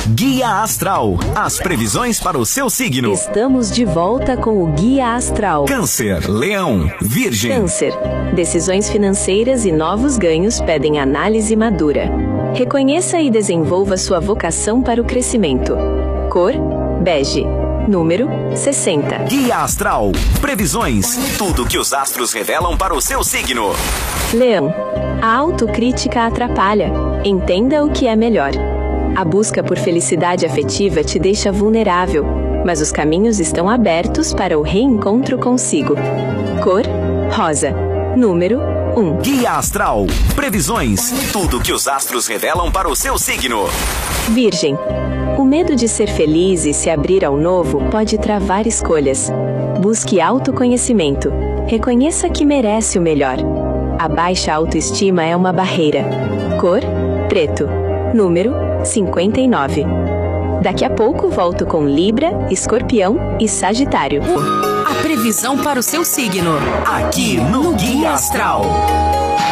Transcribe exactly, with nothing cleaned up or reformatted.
Guia Astral. As previsões para o seu signo. Estamos de volta com o Guia Astral. Câncer, Leão, Virgem. Câncer. Decisões financeiras e novos ganhos pedem análise madura. Reconheça e desenvolva sua vocação para o crescimento. Cor: bege. Número: sessenta. Guia Astral. Previsões. Tudo que os astros revelam para o seu signo. Leão. A autocrítica atrapalha. Entenda o que é melhor. A busca por felicidade afetiva te deixa vulnerável, mas os caminhos estão abertos para o reencontro consigo. Cor: rosa. Número: um. Guia Astral. Previsões. Tudo que os astros revelam para o seu signo. Virgem. O medo de ser feliz e se abrir ao novo pode travar escolhas. Busque autoconhecimento. Reconheça que merece o melhor. A baixa autoestima é uma barreira. Cor: preto. Número: cinquenta e nove. Daqui a pouco volto com Libra, Escorpião e Sagitário. A previsão para o seu signo. Aqui no Guia Astral.